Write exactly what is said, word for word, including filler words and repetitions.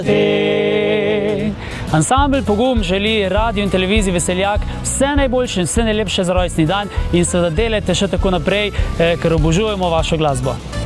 Ansambel Pogum želi radiju in televiziji Veseljak vse najboljše in vse najlepše za rojstni dan in seveda delajte še tako naprej, ker obožujemo vašo glasbo.